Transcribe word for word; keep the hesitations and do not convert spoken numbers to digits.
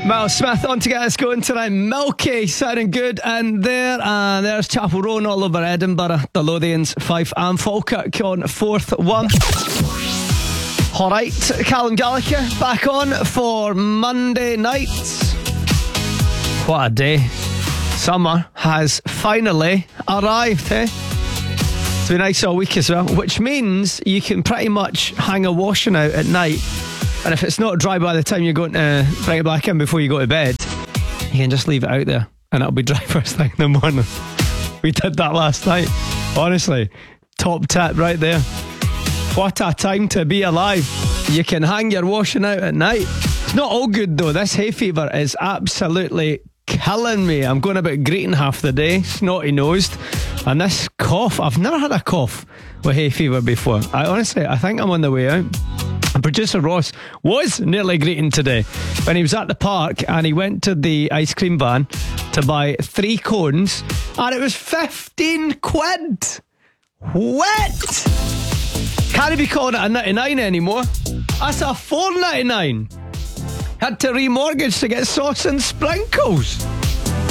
Miles Smith on to get us going tonight. Milky sounding good, and there and there's Chapel Roan all over Edinburgh. The Lothians, Fife and Falkirk on fourth one. Alright, Callum Gallagher back on for Monday night. What a day. Summer has finally arrived, eh? It's been nice all week as well, which means you can pretty much hang a washing out at night, and if it's not dry by the time you're going to bring it back in before you go to bed, you can just leave it out there and it'll be dry first thing in the morning. We did that last night. Honestly, top tip right there. What a time to be alive. You can hang your washing out at night. It's not all good though. This hay fever is absolutely killing me. I'm going about greeting half the day, snotty nosed, and this cough. I've never had a cough with hay fever before. I honestly, I think I'm on the way out. And producer Ross was nearly greeting today when he was at the park and he went to the ice cream van to buy three cones, and it was fifteen quid. What? Can't be calling it a ninety-nine anymore. That's a four ninety-nine. Had to remortgage to get sauce and sprinkles.